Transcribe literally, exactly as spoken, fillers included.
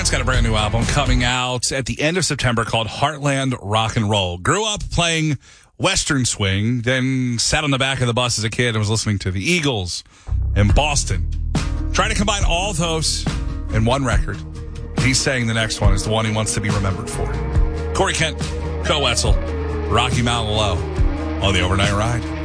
Kent's got a brand new album coming out at the end of September called Heartland Rock and Roll. Grew up playing Western swing, then sat on the back of the bus as a kid and was listening to the Eagles in Boston. Trying to combine all those in one record. He's saying the next one is the one he wants to be remembered for. Corey Kent, Koe Wetzel, Rocky Mountain Low on the Overnight Ride.